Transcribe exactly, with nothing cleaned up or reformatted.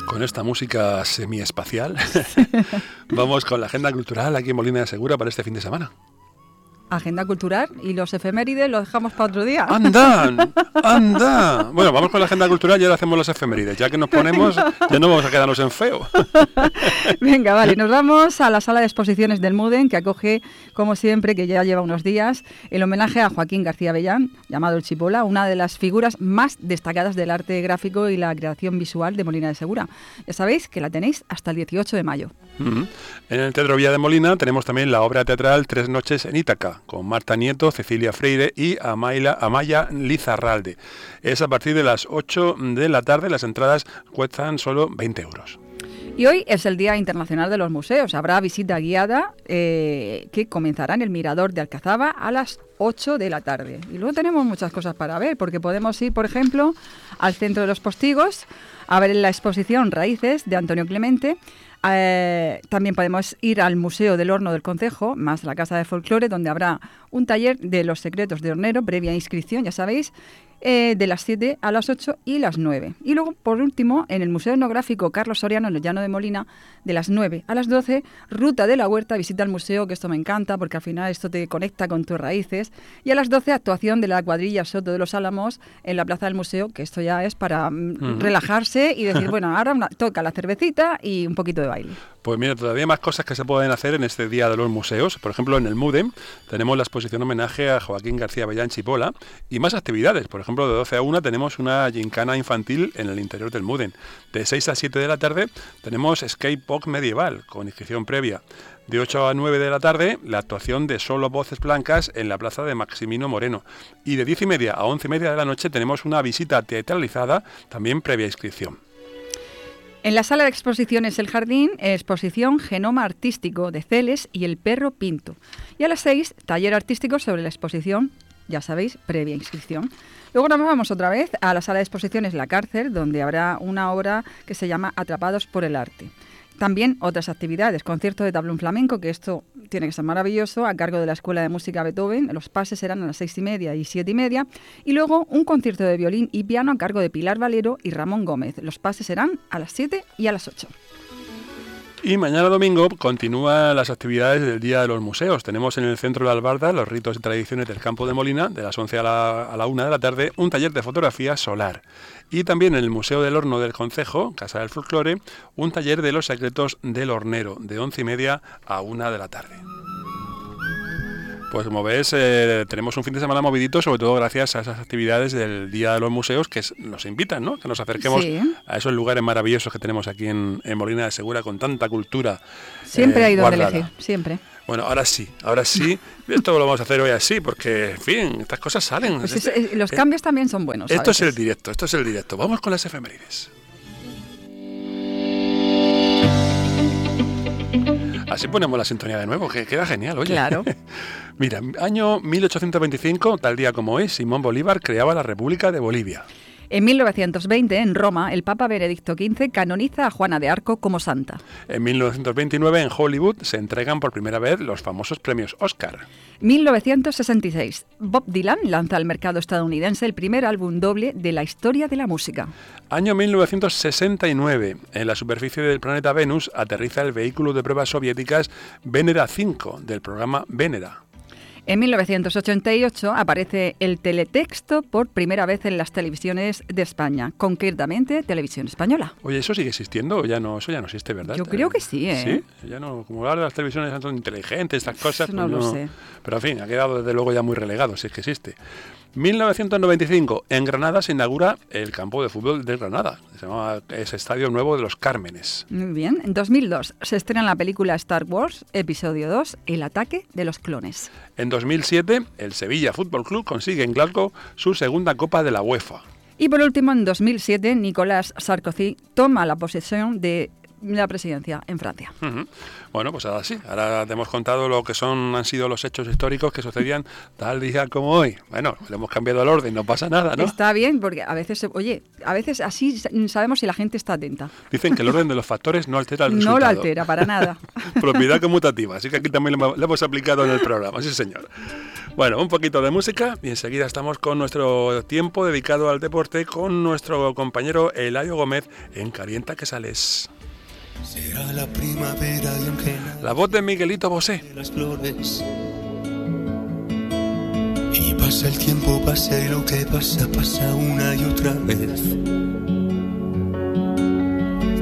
Con esta música semiespacial, vamos con la agenda cultural aquí en Molina de Segura para este fin de semana. Agenda cultural y los efemérides los dejamos para otro día. ¡Anda! ¡Anda! Bueno, vamos con la agenda cultural y ahora hacemos las efemérides. Ya que nos ponemos, ya no vamos a quedarnos en feo. Venga, vale, nos vamos a la sala de exposiciones del Muden, que acoge, como siempre, que ya lleva unos días, el homenaje a Joaquín García Bellán, llamado el Chipola, una de las figuras más destacadas del arte gráfico y la creación visual de Molina de Segura. Ya sabéis que la tenéis hasta el dieciocho de mayo. Uh-huh. En el Teatro Villa de Molina tenemos también la obra teatral Tres noches en Ítaca, con Marta Nieto, Cecilia Freire y Amaila, Amaya Lizarralde. Es a partir de las ocho de la tarde, las entradas cuestan solo veinte euros. Y hoy es el Día Internacional de los Museos. Habrá visita guiada eh, que comenzará en el Mirador de Alcazaba a las ocho de la tarde. Y luego tenemos muchas cosas para ver, porque podemos ir, por ejemplo, al Centro de los Postigos a ver la exposición Raíces de Antonio Clemente. Eh, también podemos ir al Museo del Horno del Concejo, más la Casa de Folclore, donde habrá un taller de los secretos de hornero, previa inscripción, ya sabéis, eh, de las siete a las ocho y las nueve. Y luego, por último, en el Museo Etnográfico Carlos Soriano, en el Llano de Molina, de las nueve a las doce, Ruta de la Huerta, visita al museo, que esto me encanta, porque al final esto te conecta con tus raíces. Y a las doce, actuación de la cuadrilla Soto de los Álamos en la Plaza del Museo, que esto ya es para mm, uh-huh. relajarse y decir, bueno, ahora una, toca la cervecita y un poquito de baile. Pues mira, todavía más cosas que se pueden hacer en este Día de los Museos. Por ejemplo, en el Muden tenemos la exposición homenaje a Joaquín García Bellán Chipola y más actividades. Por ejemplo, de doce a una tenemos una gincana infantil en el interior del Muden. De seis a siete de la tarde tenemos skate pop medieval con inscripción previa. De ocho a nueve de la tarde, la actuación de Solo Voces Blancas en la plaza de Maximino Moreno. Y de diez y media a once y media de la noche tenemos una visita teatralizada, también previa inscripción. En la sala de exposiciones El Jardín, exposición Genoma Artístico de Celes y el Perro Pinto. Y a las seis, taller artístico sobre la exposición, ya sabéis, previa inscripción. Luego nos vamos otra vez a la sala de exposiciones La Cárcel, donde habrá una obra que se llama Atrapados por el Arte. También otras actividades, concierto de tablón flamenco, que esto tiene que ser maravilloso, a cargo de la Escuela de Música Beethoven. Los pases serán a las seis y media y siete y media. Y luego un concierto de violín y piano a cargo de Pilar Valero y Ramón Gómez. Los pases serán a las siete y a las ocho. Y mañana domingo continúan las actividades del Día de los Museos. Tenemos en el Centro de Albarda los ritos y tradiciones del Campo de Molina, de las once a la, a la una de la tarde, un taller de fotografía solar. Y también en el Museo del Horno del Concejo, Casa del Folclore, un taller de los secretos del hornero, de once y media a una de la tarde. Pues como ves, eh, tenemos un fin de semana movidito, sobre todo gracias a esas actividades del Día de los Museos que es, nos invitan, ¿no? Que nos acerquemos sí. a esos lugares maravillosos que tenemos aquí en, en Molina de Segura con tanta cultura. Siempre eh, hay donde guardada. elegir, siempre. Bueno, ahora sí, ahora sí, esto lo vamos a hacer hoy así, porque, en fin, estas cosas salen. Pues es, es, los cambios eh, también son buenos. Esto es el directo, esto es el directo. Vamos con las efemérides. Así ponemos la sintonía de nuevo, que queda genial, oye. Claro. Mira, año mil ochocientos veinticinco, tal día como hoy, Simón Bolívar creaba la República de Bolivia. En mil novecientos veinte, en Roma, el Papa Benedicto quince canoniza a Juana de Arco como santa. En mil novecientos veintinueve, en Hollywood, se entregan por primera vez los famosos premios Oscar. mil novecientos sesenta y seis, Bob Dylan lanza al mercado estadounidense el primer álbum doble de la historia de la música. Año mil novecientos sesenta y nueve, en la superficie del planeta Venus aterriza el vehículo de pruebas soviéticas Venera cinco del programa Venera. En mil novecientos ochenta y ocho aparece el teletexto por primera vez en las televisiones de España, concretamente Televisión Española. Oye, ¿eso sigue existiendo o ya no, eso ya no existe, verdad? Yo creo que sí, ¿eh? Sí, ya no, como ahora las televisiones son inteligentes, estas cosas. No pues lo no, sé. Pero en fin, ha quedado desde luego ya muy relegado, si es que existe. mil novecientos noventa y cinco, en Granada se inaugura el campo de fútbol de Granada. Se llama ese estadio nuevo de los Cármenes. Muy bien. En dos mil dos se estrena la película Star Wars, episodio dos, El ataque de los clones. En dos mil siete, el Sevilla Fútbol Club consigue en Glasgow su segunda Copa de la UEFA. Y por último, en dos mil siete, Nicolas Sarkozy toma la posesión de la presidencia en Francia. Uh-huh. Bueno, pues ahora sí, ahora te hemos contado lo que son han sido los hechos históricos que sucedían tal día como hoy. Bueno, le hemos cambiado el orden, no pasa nada, ¿no? Está bien, porque a veces, oye, a veces así sabemos si la gente está atenta. Dicen que el orden de los factores no altera el resultado. No lo altera, para nada. Propiedad conmutativa, así que aquí también lo hemos aplicado en el programa, sí señor. Bueno, un poquito de música y enseguida estamos con nuestro tiempo dedicado al deporte con nuestro compañero Eladio Gómez en Calienta que Sales. Será la primavera y aunque la voz de Miguelito Bosé. las flores. Y pasa el tiempo, pasa y lo que pasa, pasa una y otra vez.